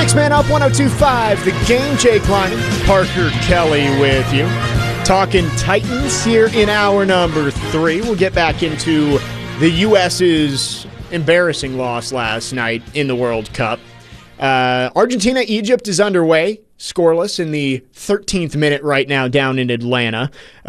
Six Man Up 102.5, The Game. Jake Lyman, Parker Kelly with you. Talking Titans here in hour number 3. We'll get back into the U.S.'s embarrassing loss last night in the World Cup. Argentina-Egypt is underway, scoreless in the 13th minute right now down in Atlanta.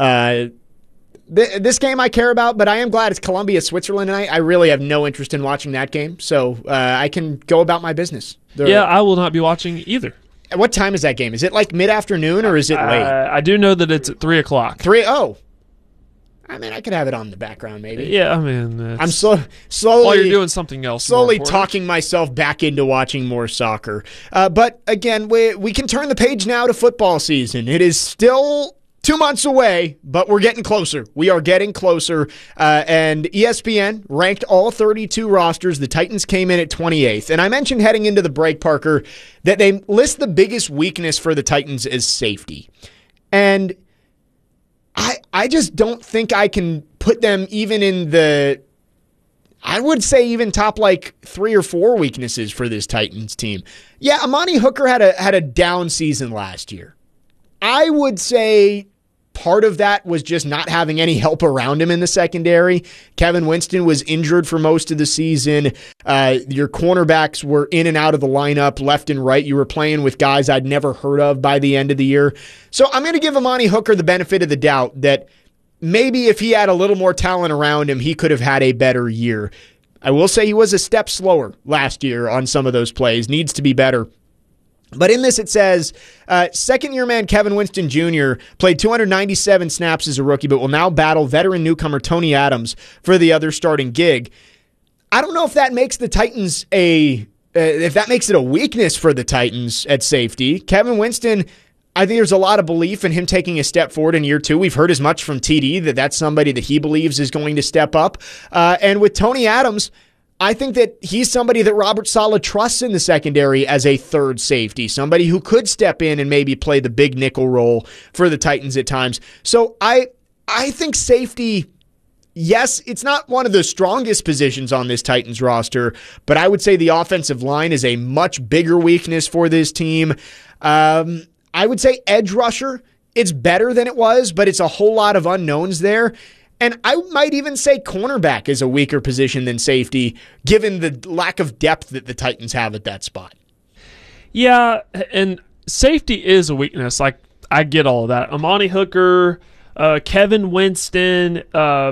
This game I care about, but I am glad it's Colombia-Switzerland tonight. I really have no interest in watching that game, so I can go about my business. I will not be watching either. What time is that game? Is it like mid-afternoon or is it late? I do know that it's at 3 o'clock. Oh. I mean, I could have it on the background maybe. Yeah, I mean... I'm slowly... While you're doing something else. Slowly talking myself back into watching more soccer. But again, we can turn the page now to football season. It is still 2 months away, but we're getting closer. We are getting closer. And ESPN ranked all 32 rosters. The Titans came in at 28th. And I mentioned heading into the break, Parker, that they list the biggest weakness for the Titans as safety. And I just don't think I can put them even in the, I would say even top like 3 or 4 weaknesses for this Titans team. Yeah, Amani Hooker had a down season last year. I would say part of that was just not having any help around him in the secondary. Kevin Winston was injured for most of the season. Your cornerbacks were in and out of the lineup left and right. You were playing with guys I'd never heard of by the end of the year. So I'm going to give Amani Hooker the benefit of the doubt that maybe if he had a little more talent around him, he could have had a better year. I will say he was a step slower last year on some of those plays. Needs to be better. But in this it says, second-year man Kevin Winston Jr. played 297 snaps as a rookie, but will now battle veteran newcomer Tony Adams for the other starting gig. I don't know if that makes the Titans if that makes it a weakness for the Titans at safety. Kevin Winston, I think there's a lot of belief in him taking a step forward in year 2. We've heard as much from TD that that's somebody that he believes is going to step up. And with Tony Adams, I think that he's somebody that Robert Saleh trusts in the secondary as a third safety, somebody who could step in and maybe play the big nickel role for the Titans at times. So I think safety, yes, it's not one of the strongest positions on this Titans roster, but I would say the offensive line is a much bigger weakness for this team. I would say edge rusher, it's better than it was, but it's a whole lot of unknowns there. And I might even say cornerback is a weaker position than safety, given the lack of depth that the Titans have at that spot. Yeah, and safety is a weakness. Like, I get all of that. Amani Hooker, Kevin Winston,